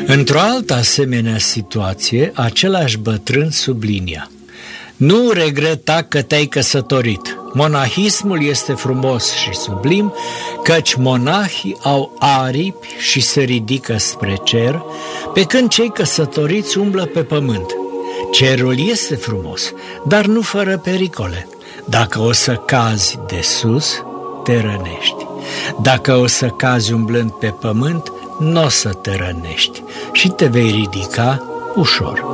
Într-o altă asemenea situație, același bătrân sublinia: nu regreta că te-ai căsătorit. Monahismul este frumos și sublim, căci monahii au aripi și se ridică spre cer, pe când cei căsătoriți umblă pe pământ. Cerul este frumos, dar nu fără pericole. Dacă o să cazi de sus, te rănești. Dacă o să cazi umblând pe pământ, n-o să te rănești și te vei ridica ușor.